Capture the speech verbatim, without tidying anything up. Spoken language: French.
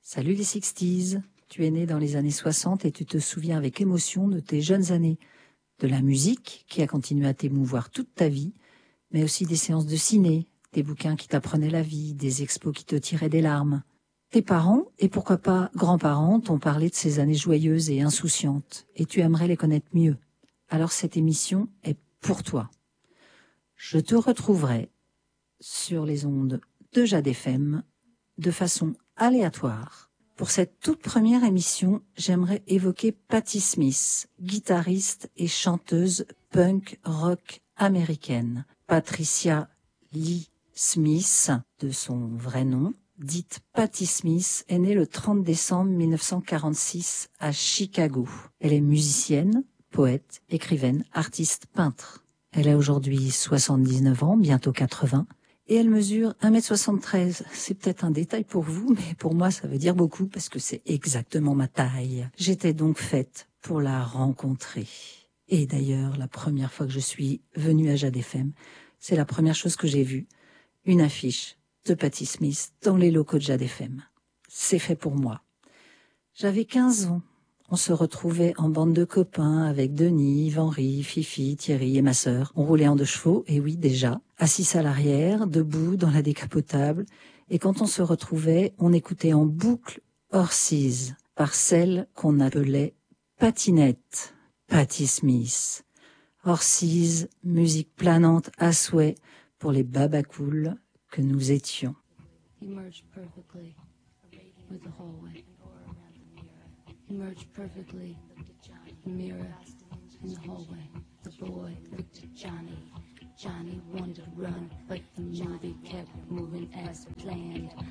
Salut les sixties, tu es né dans les années soixante et tu te souviens avec émotion de tes jeunes années, de la musique qui a continué à t'émouvoir toute ta vie, mais aussi des séances de ciné, des bouquins qui t'apprenaient la vie, des expos qui te tiraient des larmes. Tes parents, et pourquoi pas grands-parents, t'ont parlé de ces années joyeuses et insouciantes, et tu aimerais les connaître mieux. Alors cette émission est pour toi. Je te retrouverai sur les ondes de Jade F M de façon aléatoire. Pour cette toute première émission, j'aimerais évoquer Patti Smith, guitariste et chanteuse punk rock américaine. Patricia Lee Smith, de son vrai nom, dite Patti Smith, est née le trente décembre mille neuf cent quarante-six à Chicago. Elle est musicienne, poète, écrivaine, artiste, peintre. Elle a aujourd'hui soixante-dix-neuf ans, bientôt quatre-vingts, et elle mesure un mètre soixante-treize. C'est peut-être un détail pour vous, mais pour moi ça veut dire beaucoup parce que c'est exactement ma taille. J'étais donc faite pour la rencontrer. Et d'ailleurs, la première fois que je suis venue à Jade F M, c'est la première chose que j'ai vue, une affiche de Patti Smith dans les locaux de Jade F M. C'est fait pour moi. J'avais quinze ans. On se retrouvait en bande de copains avec Denis, Yves-Henri, Fifi, Thierry et ma sœur. On roulait en deux chevaux, et oui déjà, assis à l'arrière, debout dans la décapotable. Et quand on se retrouvait, on écoutait en boucle Horses par celle qu'on appelait Patinette, Patti Smith. Horses, musique planante à souhait pour les babacools que nous étions. Emerge perfectly with the hallway. Emerge perfectly. The mirror in the hallway. The boy looked at Johnny. Johnny wanted to run, but the movie kept moving as planned.